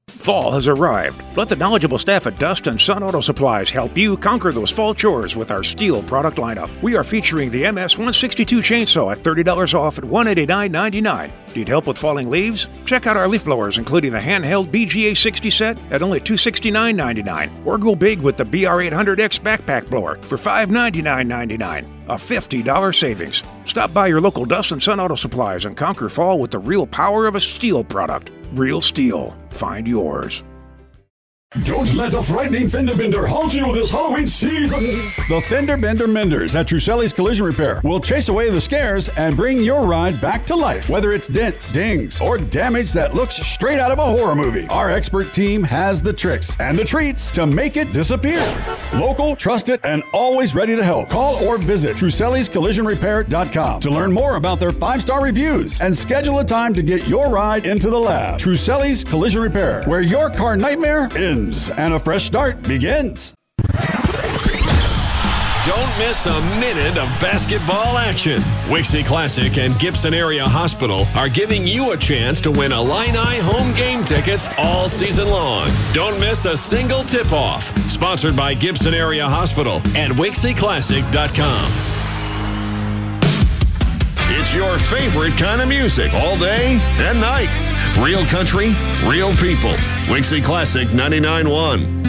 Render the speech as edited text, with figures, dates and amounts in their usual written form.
Fall has arrived. Let the knowledgeable staff at Dust and Sun Auto Supplies help you conquer those fall chores with our STIHL product lineup. We are featuring the MS-162 chainsaw at $30 off at $189.99. Need help with falling leaves? Check out our leaf blowers, including the handheld BGA 60 set at only $269.99. Or go big with the BR800X backpack blower for $599.99. A $50 savings. Stop by your local Dust and Sun Auto Supplies and conquer fall with the real power of a STIHL product. Real STIHL. Find yours. Don't let a frightening fender bender haunt you this Halloween season. The Fender Bender Menders at Truselli's Collision Repair will chase away the scares and bring your ride back to life. Whether it's dents, dings, or damage that looks straight out of a horror movie, our expert team has the tricks and the treats to make it disappear. Local, trusted, and always ready to help. Call or visit Truselli'sCollisionRepair.com to learn more about their 5-star reviews and schedule a time to get your ride into the lab. Truselli's Collision Repair, where your car nightmare ends and a fresh start begins. Don't miss a minute of basketball action. Wixie Classic and Gibson Area Hospital are giving you a chance to win Illini home game tickets all season long. Don't miss a single tip-off. Sponsored by Gibson Area Hospital and WixieClassic.com. It's your favorite kind of music all day and night. Real country, real people. Wixie Classic 99.1.